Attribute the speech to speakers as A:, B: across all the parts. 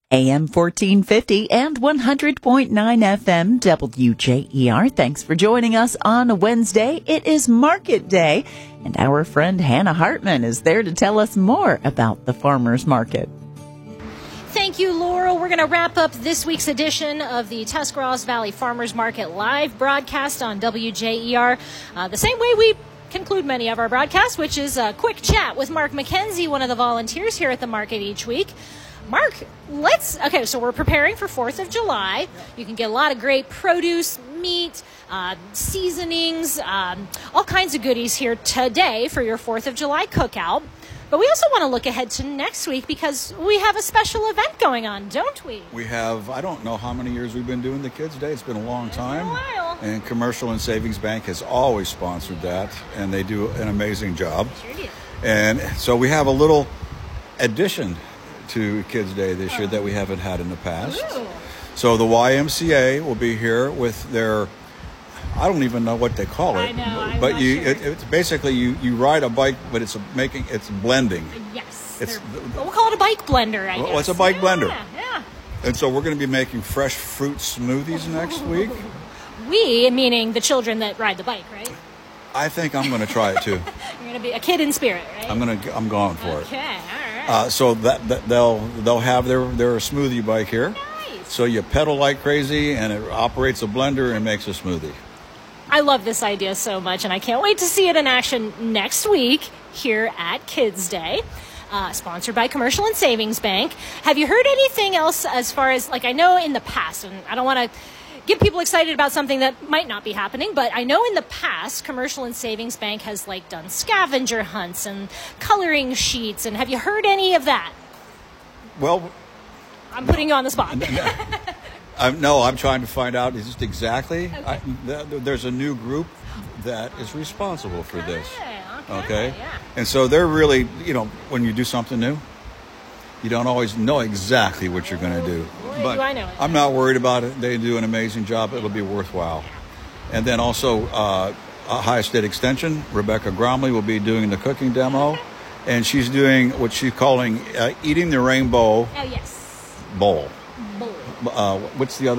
A: AM 1450 and 100.9 FM WJER. Thanks for joining us on a Wednesday. It is Market Day, and our friend Hannah Hartman is there to tell us more about the farmers market.
B: Thank you, Laurel. We're going to wrap up this week's edition of the Tuscarawas Valley Farmers Market live broadcast on WJER. The same way we conclude many of our broadcasts, which is a quick chat with Mark McKenzie, one of the volunteers here at the market each week. Mark, so we're preparing for 4th of July. You can get a lot of great produce, meat, seasonings, all kinds of goodies here today for your 4th of July cookout. But we also want to look ahead to next week because we have a special event going on, don't we?
C: We have, I don't know how many years we've been doing the Kids Day. It's been a long time.
B: It's been a while.
C: And Commercial and Savings Bank has always sponsored that, and they do an amazing job.
B: Sure do.
C: And so we have a little addition to Kids Day this year that we haven't had in the past.
B: Ooh.
C: So the YMCA will be here with their, I don't even know what they call it.
B: I know,
C: but
B: sure.
C: it's basically you ride a bike, but it's blending.
B: Yes.
C: It's
B: We'll call it a bike blender, I guess.
C: Well, it's a bike blender.
B: Yeah.
C: And so we're going to be making fresh fruit smoothies next week.
B: We, meaning the children that ride the bike, right?
C: I think I'm going to try it too.
B: You're going to be a kid in spirit, right?
C: I'm going for it.
B: Okay, all right.
C: So that they'll have their smoothie bike here.
B: Nice.
C: So you pedal like crazy, and it operates a blender and makes a smoothie.
B: I love this idea so much, and I can't wait to see it in action next week here at Kids Day. Sponsored by Commercial and Savings Bank. Have you heard anything else as far as, I know in the past, and I don't want to get people excited about something that might not be happening, but I know in the past, Commercial and Savings Bank has done scavenger hunts and coloring sheets, and have you heard any of that?
C: Well,
B: I'm putting you on the spot.
C: No, I'm trying to find out just exactly.
B: Okay.
C: There's a new group that is responsible for this.
B: Okay.
C: Okay?
B: Yeah.
C: And so they're really, when you do something new, you don't always know exactly what you're going to do.
B: Boy,
C: But
B: do I know it.
C: I'm not worried about it. They do an amazing job. It'll be worthwhile. And then also, Ohio State Extension, Rebecca Gromley will be doing the cooking demo. And she's doing what she's calling Eating the Rainbow
B: Oh, yes.
C: Bowl.
B: Bowl.
C: What's the other?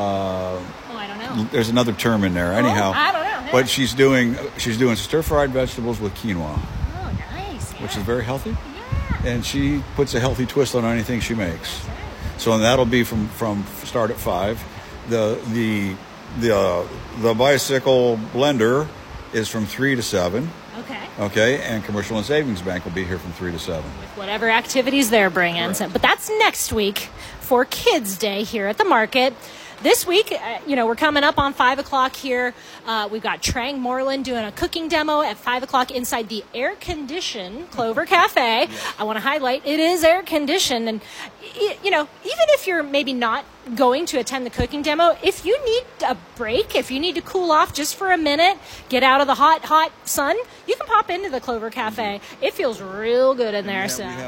B: I don't know.
C: There's another term in there. Anyhow,
B: I don't know.
C: but she's doing stir-fried vegetables with quinoa,
B: Oh, nice.
C: which is very healthy.
B: Yeah.
C: And she puts a healthy twist on anything she makes. So that'll be from start at 5. The bicycle blender is from 3 to 7. Okay, and Commercial and Savings Bank will be here from 3 to 7.
B: With whatever activities they're bringing.
C: Correct.
B: But that's next week for Kids Day here at the market. This week, we're coming up on 5 o'clock here. We've got Trang Moreland doing a cooking demo at 5 o'clock inside the air-conditioned Clover Cafe.
C: Yes.
B: I want to highlight it is air-conditioned. And, even if you're maybe not going to attend the cooking demo, if you need a break, if you need to cool off just for a minute, get out of the hot sun, you can pop into the Clover Cafe. It feels real good in there.
C: Yeah,
B: so.
C: we have